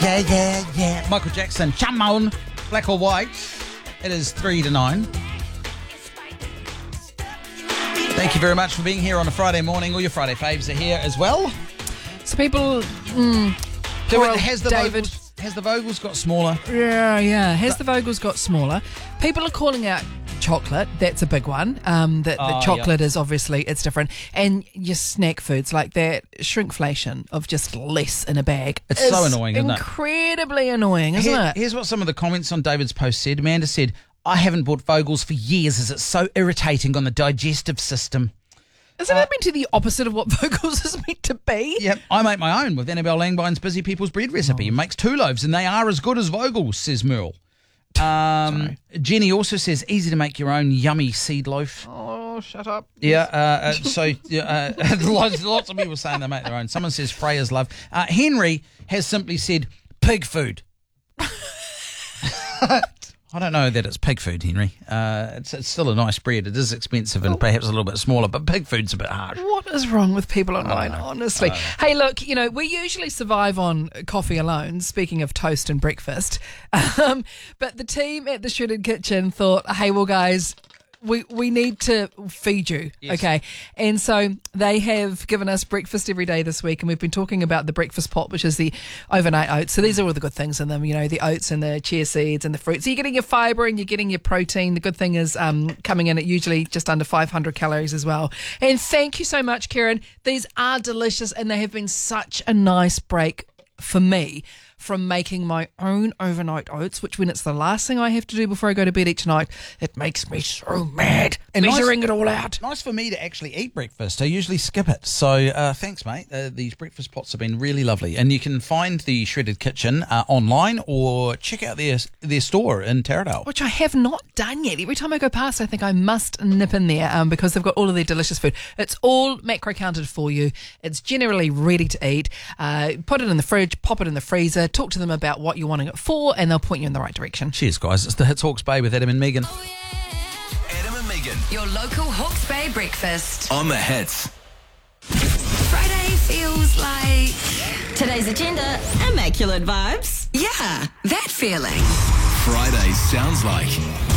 Yeah. Michael Jackson, Come On, Black or White. It is 3 to 9. Thank you very much for being here on a Friday morning. All your Friday faves are here as well. So people, Has the David. Vogels got smaller? Yeah. Has the Vogels got smaller? People are calling out chocolate. That's a big one. The chocolate is obviously, it's different. And your snack foods like that shrinkflation of just less in a bag. It's so annoying, isn't it? Incredibly annoying, isn't it? Here's what some of the comments on David's post said. Amanda said, I haven't bought Vogels for years as it's so irritating on the digestive system. Isn't that meant to be the opposite of what Vogels is meant to be? Yep, I make my own with Annabelle Langbine's Busy People's bread recipe. He makes 2 loaves and they are as good as Vogels, says Merle. Jenny also says, easy to make your own yummy seed loaf. Oh, shut up. Yeah, lots of people saying they make their own. Someone says Freya's love. Henry has simply said pig food. I don't know that it's pig food, Henry. It's still a nice bread. It is expensive and perhaps a little bit smaller, but pig food's a bit harsh. What is wrong with people online, honestly? Hey, look, we usually survive on coffee alone, speaking of toast and breakfast. But the team at the Shredded Kitchen thought, hey, well, guys, we need to feed you, yes. Okay? And so they have given us breakfast every day this week, and we've been talking about the breakfast pot, which is the overnight oats. So these are all the good things in them, the oats and the chia seeds and the fruit. So you're getting your fibre and you're getting your protein. The good thing is coming in at usually just under 500 calories as well. And thank you so much, Karen. These are delicious, and they have been such a nice break for me from making my own overnight oats, which when it's the last thing I have to do before I go to bed each night, it makes me so mad. And measuring it all out. Nice for me to actually eat breakfast. I usually skip it. So thanks, mate. These breakfast pots have been really lovely. And you can find the Shredded Kitchen online or check out their store in Taradale. Which I have not done yet. Every time I go past, I think I must nip in there because they've got all of their delicious food. It's all macro counted for you. It's generally ready to eat. Put it in the fridge, pop it in the freezer, talk to them about what you're wanting it for, and they'll point you in the right direction. Cheers, guys. It's the Hits Hawke's Bay with Adam and Megan. Oh, yeah. Adam and Megan. Your local Hawke's Bay breakfast. On the Hits. Friday feels like... Today's agenda, immaculate vibes. Yeah, that feeling. Friday sounds like...